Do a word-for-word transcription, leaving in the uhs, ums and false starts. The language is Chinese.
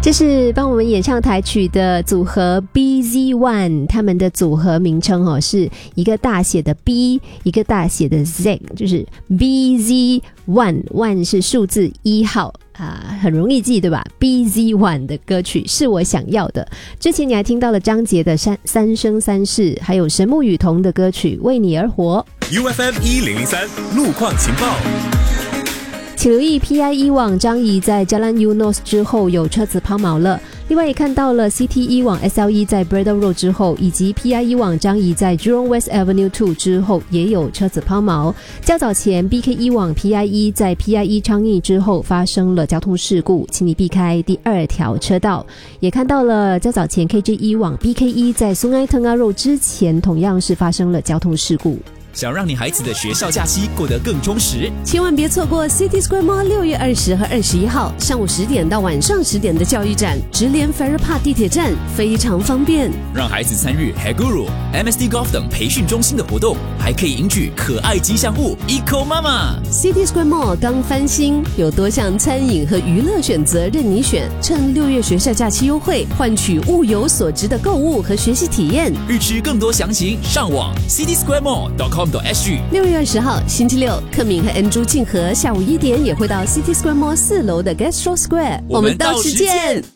这是帮我们演唱台曲的组合 B Z One， 他们的组合名称哦，是一个大写的 B， 一个大写的 Z， 就是 B Z One， One 是数字一号啊，很容易记对吧 ？B Z One 的歌曲是我想要的。之前你还听到了张杰的三三生三世，还有神木雨桐的歌曲《为你而活》。 U F M 一零零三路况情报。 请留意 P I E 往张仪在 Jalan Eunos 之后有车子抛锚了，另外也看到了 C T E 往 S L E 在 Braddell Road 之后，以及 P I E 往张仪在 Jurong West Avenue 二之后也有车子抛锚。较早前 B K E 往 P I E 在 P I E 昌邑之后发生了交通事故，请你避开第二条车道。也看到了较早前 K J E 往 B K E 在 Sungai Tengah Road 之前同样是发生了交通事故。 想让你孩子的学校假期过得更充实， 千万别错过 City Square Mall 六月二十和二十一号上午十点到晚上十点的教育展，直连 Farrer Park 地铁站，非常方便。 让孩子参与 Haguru、M S D Golf 等培训中心的活动，还可以赢取可爱吉祥物 Eco Mama。 City Square Mall 刚翻新，有多项餐饮和娱乐选择任你选，趁六月学校假期优惠，换取物有所值的购物和学习体验。 预知更多详情，上网 city square mall dot com dot s g。 六月二十号星期六，克敏和 Andrew 庆和下午一点也会到 City Square Mall 四楼的 Gastro Square， 我们到时见。